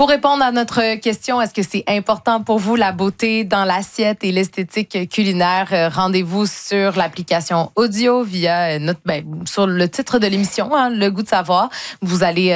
Pour répondre à notre question, est-ce que c'est important pour vous la beauté dans l'assiette et l'esthétique culinaire? Rendez-vous sur l'application audio via sur le titre de l'émission, Le goût de savoir. Vous allez